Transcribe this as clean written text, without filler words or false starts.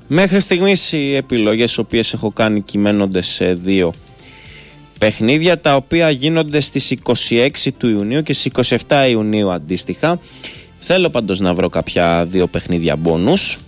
Μέχρι στιγμής οι επιλογές οι οποίες έχω κάνει κυμαίνονται σε 2 παιχνίδια, τα οποία γίνονται στις 26 του Ιουνίου και στις 27 Ιουνίου αντίστοιχα. Θέλω πάντως να βρω κάποια 2 παιχνίδια μπόνους.